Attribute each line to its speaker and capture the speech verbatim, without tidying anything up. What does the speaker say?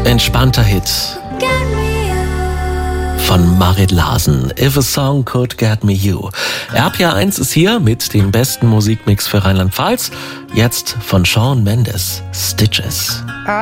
Speaker 1: entspannter Hit von Marit Larsen. If a Song Could Get Me You. R P R eins ist hier mit dem besten Musikmix für Rheinland-Pfalz. Jetzt von Shawn Mendes, Stitches.